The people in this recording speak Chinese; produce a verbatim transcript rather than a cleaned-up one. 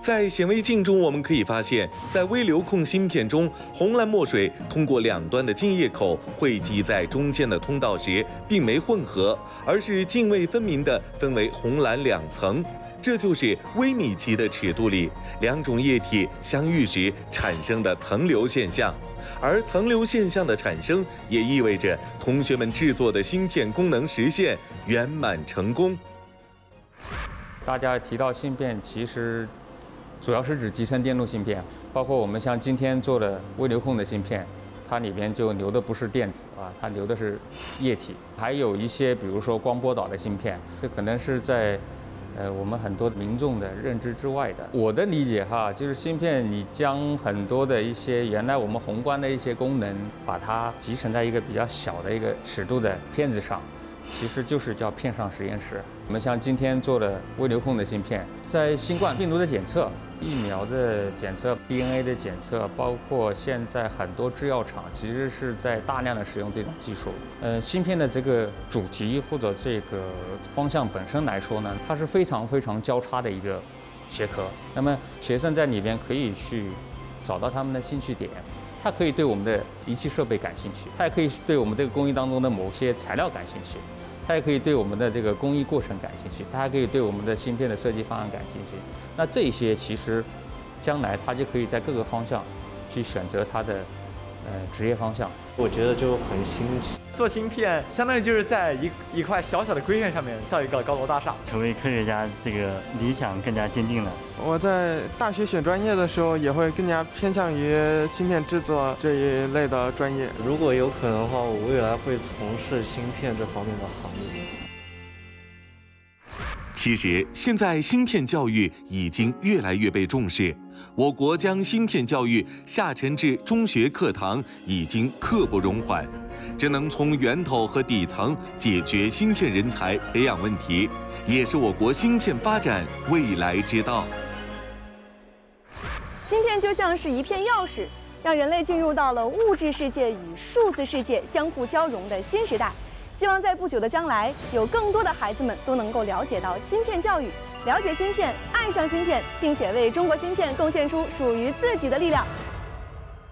在显微镜中，我们可以发现，在微流控芯片中，红蓝墨水通过两端的进液口汇集在中间的通道时，并没混合，而是泾渭分明地分为红蓝两层。这就是微米级的尺度里两种液体相遇时产生的层流现象。而层流现象的产生，也意味着同学们制作的芯片功能实现圆满成功。 大家提到芯片，其实主要是指集成电路芯片，包括我们像今天做的微流控的芯片，它里边就流的不是电子啊，它流的是液体。还有一些比如说光波导的芯片，这可能是在呃我们很多民众的认知之外的。我的理解哈，就是芯片你将很多的一些原来我们宏观的一些功能，把它集成在一个比较小的一个尺度的片子上。其实就是叫片上实验室。我们像今天做的微流控的芯片，在新冠病毒的检测、疫苗的检测、D N A 的检测，包括现在很多制药厂其实是在大量的使用这种技术。呃，芯片的这个主题或者这个方向本身来说呢，它是非常非常交叉的一个学科。那么学生在里边可以去找到他们的兴趣点。他可以对我们的仪器设备感兴趣，他也可以对我们这个工艺当中的某些材料感兴趣，他也可以对我们的这个工艺过程感兴趣，他还可以对我们的芯片的设计方案感兴趣。那这些其实将来他就可以在各个方向去选择他的呃职业方向。 我觉得就很新奇。 做芯片相当于就是在一一块小小的规院上面造一个高楼大厦。 成为科学家这个理想更加坚定了。 我在大学选专业的时候，也会更加偏向于芯片制作这一类的专业。 如果有可能的话，我未来会从事芯片这方面的行业。 其实，现在芯片教育已经越来越被重视。我国将芯片教育下沉至中学课堂，已经刻不容缓。这能从源头和底层解决芯片人才培养问题，也是我国芯片发展未来之道。 芯片就像是一片钥匙，让人类进入到了物质世界与数字世界相互交融的新时代。希望在不久的将来，有更多的孩子们都能够了解到芯片教育，了解芯片，爱上芯片，并且为中国芯片贡献出属于自己的力量。